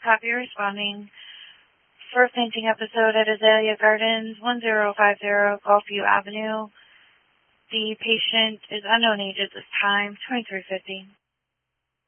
Copy responding. For fainting episode at Azalea Gardens, 1050 Gulfview Avenue. The patient is unknown age at this time, 2350.